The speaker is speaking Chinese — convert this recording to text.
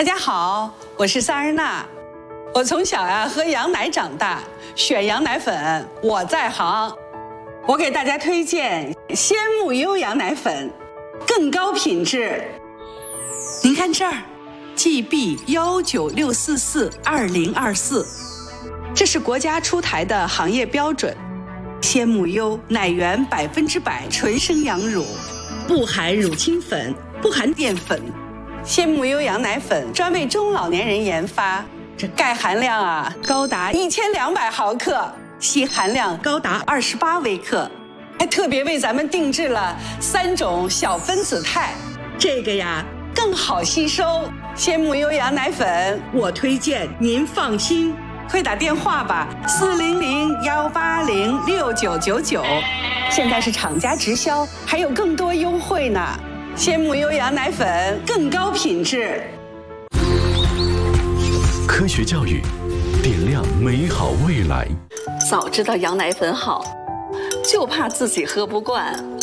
大家好，我是萨日娜。我从小喝羊奶长大，选羊奶粉我在行。我给大家推荐鲜木优羊奶粉，更高品质。您看这儿 ，GB196442024，这是国家出台的行业标准。鲜木优奶源100%纯生羊乳，不含乳清粉，不含淀粉。鲜木优羊奶粉专为中老年人研发，这钙含量高达1200毫克，硒含量高达28微克，还特别为咱们定制了3种小分子肽，这个更好吸收。鲜木优羊奶粉我推荐，您放心。快打电话吧，400-180-6999，现在是厂家直销，还有更多优惠呢。鲜木优羊奶粉更高品质。 科学教育，点亮美好未来。 早知道羊奶粉好，就怕自己喝不惯。